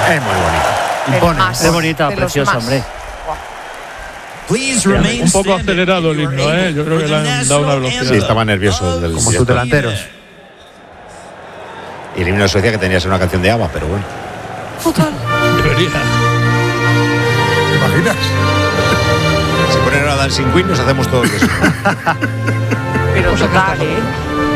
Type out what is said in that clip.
Es muy bonito. Impone. Es bonita, preciosa, hombre. Un poco acelerado el himno, ¿eh? Yo creo que le han dado una velocidad. Sí, estaba nervioso. Como sus delanteros. Y el himno de Suecia que tenía que ser una canción de ABBA, pero bueno. Debería. ¿Te imaginas? Si ponen ahora Dancing Queen nos hacemos todos eso. Pero total, ¿eh?